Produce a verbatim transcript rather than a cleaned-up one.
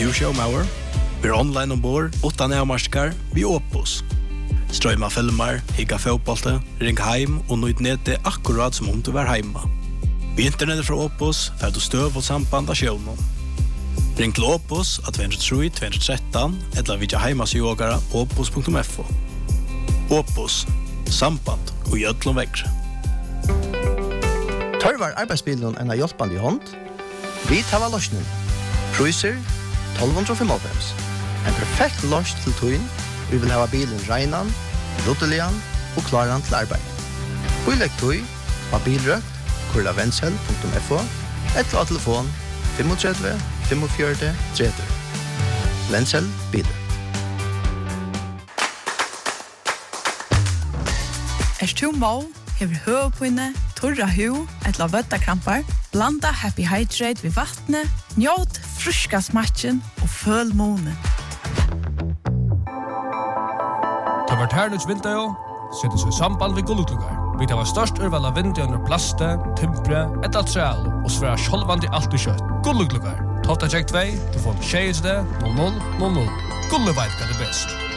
du showmauer? Vi er online ombord, utan avmarskar, vi Opus. Strøyma filmer, higga fotbollte, ring heim og nøyd nete akkurat som om du var heima. Vi internettet fra Opus, fer du støv og samband av sjøvnen. Ring til Opus at to tre to to one tre eller vidja heimas yogara opus punktum f o. Opus, samband og gjødlom vekre. Tørvar arbeidsbilen en av hjelpande i hånd? Vi tar løsning. Priser tolv femtiofem. En perfekt løs til tøyen. Vi vil ha bilen regnan, luttelian og klaran til arbeid. Bilegg tøy av bilrøkt, kurla vendsel punktum f o, eller av telefon tre fem fem fem tre tre. Vendsel biler. Er du må, hever høvpinne, torra hu, etla vøttakrampar, blanda Happy Hydrate ved vattnet, njåt fruska smatchen og føl månen. Det var Ternuts vinter, setter seg samband ved Gullutlugar. Vi tar størst urval av vinter under plaste, timpre, et altreal og svære sjolvand i alt og kjøtt. Gullutlugar. Tolta tjekk tvei, du får tjejs det, null null null null. Gulleveit kan det best.